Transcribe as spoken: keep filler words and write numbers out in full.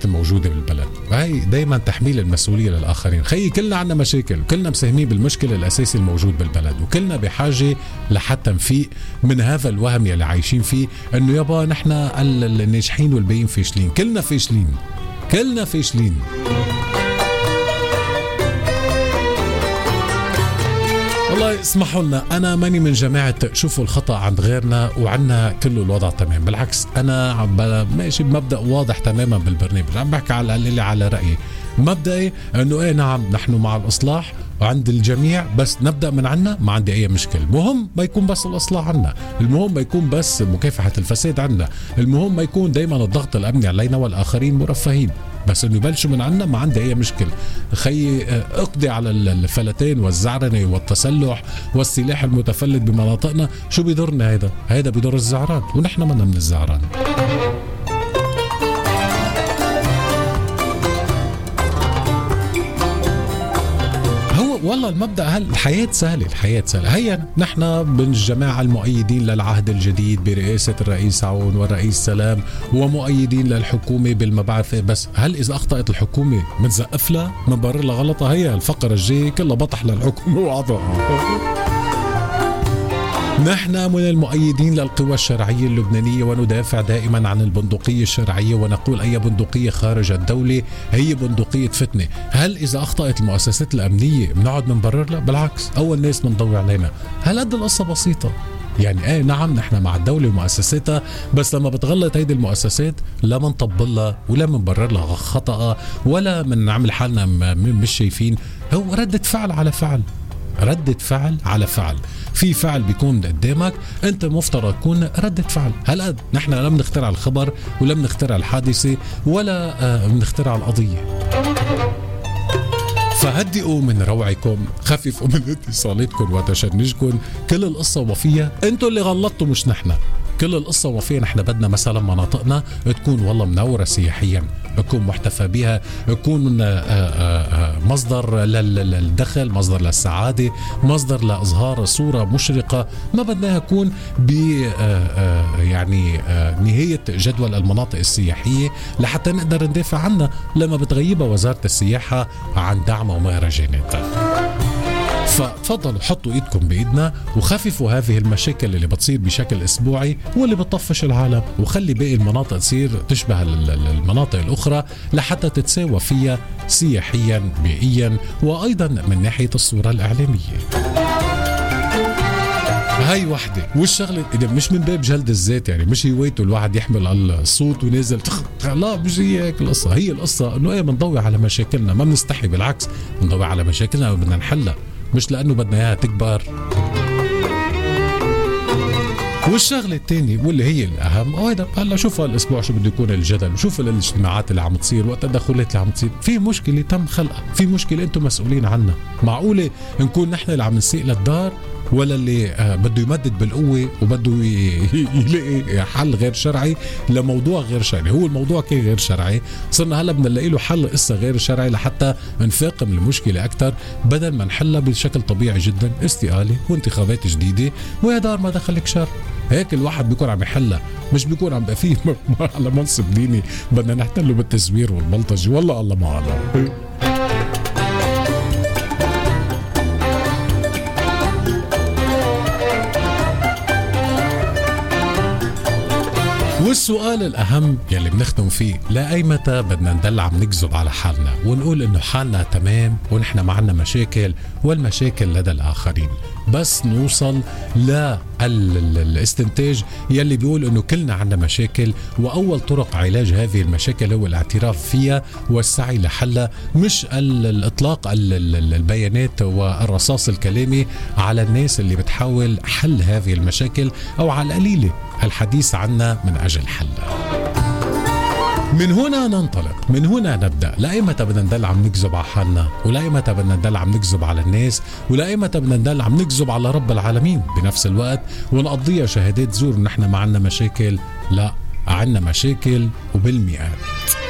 الموجودة بالبلد. هاي دايما تحميل المسؤولية للآخرين. خيي كلنا عنا مشاكل، كلنا مساهمين بالمشكلة الأساسي الموجود بالبلد، وكلنا بحاجة لحتى نفيق من هذا الوهم يلي عايشين فيه انه يابا نحن الناجحين والباقيين فاشلين. كلنا فاشلين، كلنا فاشلين. والله اسمحوا لنا، انا ماني من جماعه شوفوا الخطا عند غيرنا وعنا كله الوضع تمام. بالعكس انا عم ماشي بمبدا واضح تماما بالبرنامج، عم بحكي على اللي على رايي. مبدئي انه ايه نعم نحن مع الاصلاح وعند الجميع، بس نبدا من عنا ما عندي اي مشكله. المهم ما يكون بس الاصلاح عنا، المهم ما يكون بس مكافحه الفساد عنا، المهم ما يكون دائما الضغط الامني علينا والاخرين مرفهين، بس انه يبلشوا من عنا ما عندي اي مشكله. خي اقضي على الفلتين والزعرنه والتسلح والسلاح المتفلت بمناطقنا. شو بيضرنا هيدا؟ هيدا بيضر الزعران، ونحن منا من الزعران. والله المبدأ هل الحياة سهلة، الحياة سهلة. هيا نحن من الجماعة المؤيدين للعهد الجديد برئاسة الرئيس عون والرئيس سلام، ومؤيدين للحكومة بالمبعثة. بس هل إذا أخطأت الحكومة منزقف لها منبرر لها غلطة؟ هيا الفقرة الجاي كلها بطح للحكومة وعطاها. نحن من المؤيدين للقوى الشرعية اللبنانية، وندافع دائما عن البندقية الشرعية، ونقول أي بندقية خارج الدولة هي بندقية فتنة. هل إذا أخطأت المؤسسات الأمنية بنقعد منبرر لها؟ بالعكس أول ناس منضوي علينا. هل قد القصة بسيطة؟ يعني ايه نعم نحن مع الدولة ومؤسساتها، بس لما بتغلط هيدي المؤسسات لا منطبل لها ولا منبرر لها خطأها ولا منعمل حالنا مش شايفين. هو ردة فعل على فعل، ردة فعل على فعل. في فعل بيكون قدامك انت مفترض تكون ردة فعل. هلا نحن لم نخترع الخبر ولم نخترع الحادثة ولا آه نخترع القضية. فهدئوا من روعكم، خففوا من اتصالاتكم وتشنجكم. كل القصة وفيها انتوا اللي غلطتوا مش نحن. كل القصة وفيها نحن بدنا مثلا مناطقنا تكون والله منورة سياحيا، تكون محتفى بها، تكون مصدر للدخل، مصدر للسعادة، مصدر لإظهار صورة مشرقة. ما بدنا يكون ب يعني نهاية جدول المناطق السياحية لحتى نقدر ندافع عنها لما بتغيبها وزارة السياحة عن دعمها ومهرجاناتها. فتفضلوا حطوا ايدكم بايدنا وخففوا هذه المشاكل اللي بتصير بشكل اسبوعي واللي بتطفش العالم، وخلي باقي المناطق تصير تشبه المناطق الاخرى لحتى تتساوى فيها سياحيا بيئيا وايضا من ناحية الصورة الاعلامية. هاي وحدة. والشغلة إذا مش من باب جلد الذات، يعني مش هوايته الواحد يحمل الصوت ونازل لا مش هي هيك القصة. هي القصة انه ايه بنضوي على مشاكلنا، ما بنستحي، بالعكس بنضوي على مشاكلنا وبدنا نحلها، مش لأنه بدنا إياها تكبر. والشغلة الثانية واللي هي الأهم، وهذا هلا شوف هالأسبوع شو بده يكون الجدل، شوف الاجتماعات اللي عم تصير والتدخلات اللي عم تصير. في مشكلة تم خلقها، في مشكلة أنتم مسؤولين عنها. معقولة نكون نحن اللي عم نسيق للدار ولا اللي آه بده يمدد بالقوة وبده يلاقي حل غير شرعي لموضوع غير شرعي؟ هو الموضوع كان غير شرعي، صرنا هلا بدنا نلاقي له حل قصة غير شرعي لحتى نفاقم المشكلة أكثر بدل ما نحلها بشكل طبيعي جدا، استقالة وانتخابات جديدة ويا دار ما دخلك شر. هيك الواحد بيكون عم يحلها، مش بيكون عم بقى فيه على منصب ديني بدنا نحتله بالتزوير والبلطجة. والله الله ما الله. والسؤال الأهم يلي بنختم فيه، لا أي متى بدنا ندلع عم نكذب على حالنا ونقول إنه حالنا تمام ونحن معنا مشاكل والمشاكل لدى الآخرين، بس نوصل للاستنتاج يلي بيقول إنه كلنا عنا مشاكل، وأول طرق علاج هذه المشاكل هو الاعتراف فيها والسعي لحلها، مش الإطلاق البيانات والرصاص الكلامي على الناس اللي بتحاول حل هذه المشاكل أو على القليلة الحديث عنها من أجل حلها. من هنا ننطلق، من هنا نبدأ. لا متى بدنا ندل عم نكذب على حالنا، ولا متى بدنا ندل عم نكذب على الناس، ولا متى بدنا ندل عم نكذب على رب العالمين بنفس الوقت ونقضيها شهادات زور نحن ما عنا مشاكل. لا، عنا مشاكل وبالمئات.